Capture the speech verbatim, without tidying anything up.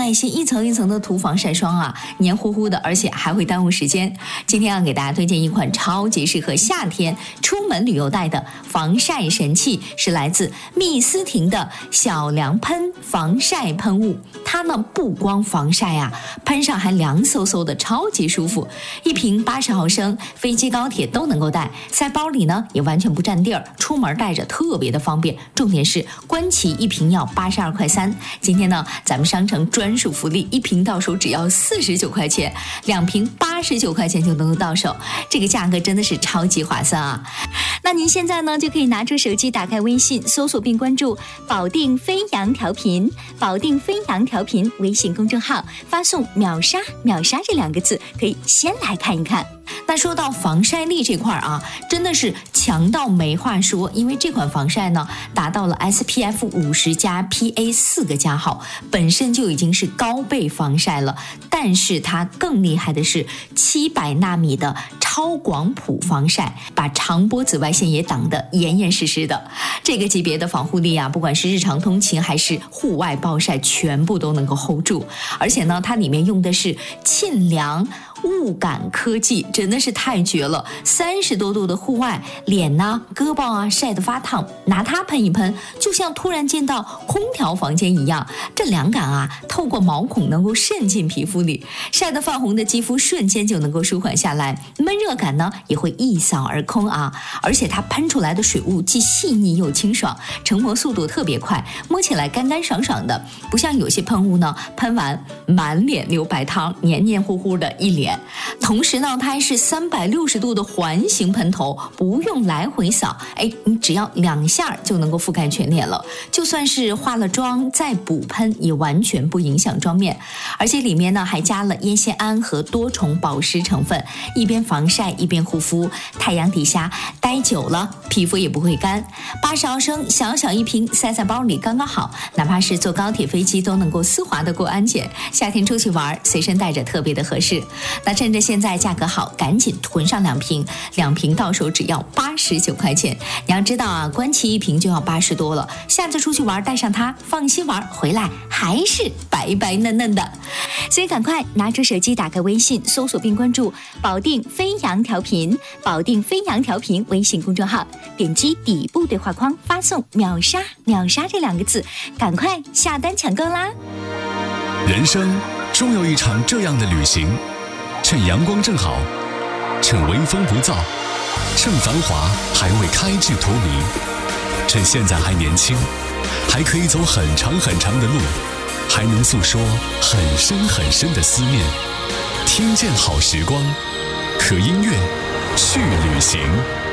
外线一层一层的涂防晒霜啊，黏糊糊的，而且还会耽误时间。今天要给大家推荐一款超级适合夏天出门旅游带的防晒神器，是来自蜜丝婷的小凉喷防晒喷雾。它呢不光防晒啊，喷上还凉飕飕的，超级舒服。一瓶八十毫升，飞机高铁都能够带，塞包里呢也完全不占地儿，出门带着特别的方便。重点是官旗一瓶要八十二块三，今天呢咱们商城专属福利，一瓶到手只要四十九块钱，两瓶八十九块钱就能够到手，这个价格真的是超级划算啊！ 那您现在呢就可以拿出手机，打开微信，搜索并关注保定飞扬调频，保定飞扬调频微信公众号，发送秒杀秒杀这两个字，可以先来看一看。 那说到防晒力这块啊，真的是强到没话说，因为这款防晒呢达到了 S P F 五十 加 P A 四个加号，本身就已经是高倍防晒了，但是它更厉害的是七百纳米的超广谱防晒，把长波紫外线也挡得严严实实的。这个级别的防护力啊，不管是日常通勤还是户外暴晒，全部都能够 hold 住。而且呢，它里面用的是沁凉雾感科技，真的是太绝了！三十多度的户外，脸呐、胳膊啊晒得发烫，拿它喷一喷，就像突然见到空调房间一样，这凉感啊，透过毛孔能够渗进皮肤里，晒得泛红的肌肤瞬间就能够舒缓下来，闷热感呢也会一扫而空啊！而且它喷出来的水雾既细腻又清爽，成膜速度特别快，摸起来干干爽爽的，不像有些喷雾呢，喷完满脸流白汤，黏黏糊糊的一脸。同时呢，它还是三百六十度的环形喷头，不用来回扫，哎，你只要两下就能够覆盖全脸了。就算是化了妆再补喷，也完全不影响妆面。而且里面呢还加了烟酰胺和多重保湿成分，一边防晒一边护肤，太阳底下待久了皮肤也不会干。八十毫升小小一瓶，塞在包里刚刚好，哪怕是坐高铁飞机都能够丝滑的过安检。夏天出去玩，随身带着特别的合适。那趁着现在价格好，赶紧囤上两瓶，两瓶到手只要八十九块钱。你要知道啊，官旗一瓶就要八十多了，下次出去玩带上它，放心玩，回来还是白白嫩嫩的。 所以赶快拿出手机，打开微信，搜索并关注保定飞扬调频，保定飞扬调频微信公众号，点击底部对话框，发送秒杀秒杀这两个字，赶快下单抢购啦！ 人生终有一场这样的旅行，趁阳光正好，趁微风不燥，趁繁华还未开至荼蘼，趁现在还年轻，还可以走很长很长的路，还能诉说很深很深的思念。听见好时光，和音乐去旅行。